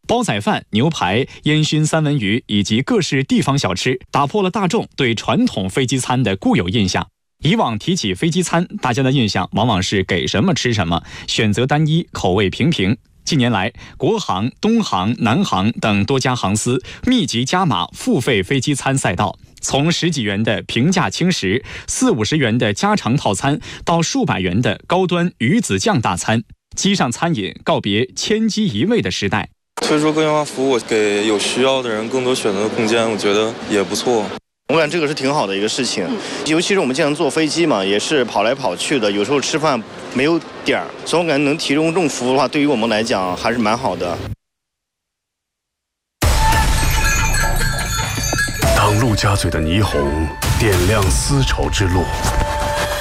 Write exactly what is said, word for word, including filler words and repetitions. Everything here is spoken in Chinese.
煲仔饭、牛排、烟熏三文鱼以及各式地方小吃，打破了大众对传统飞机餐的固有印象。以往提起飞机餐，大家的印象往往是给什么吃什么，选择单一，口味平平。近年来，国航、东航、南航等多家航司密集加码付费飞机餐赛道，从十几元的平价轻食、四五十元的家常套餐，到数百元的高端鱼子酱大餐，机上餐饮告别千机一味的时代。 推出个性化服务，给有需要的人更多选择的空间，我觉得也不错。 我感觉这个是挺好的一个事情，尤其是我们经常坐飞机嘛，也是跑来跑去的，有时候吃饭没有点儿，所以我感觉能提供这种服务的话，对于我们来讲还是蛮好的。 当陆家嘴的霓虹点亮丝绸之路，